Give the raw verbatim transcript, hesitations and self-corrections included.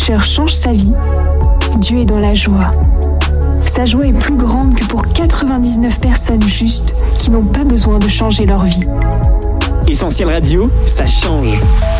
pécheur change sa vie, Dieu est dans la joie. Sa joie est plus grande que pour quatre-vingt-dix-neuf personnes justes qui n'ont pas besoin de changer leur vie. Essentiel Radio, ça change.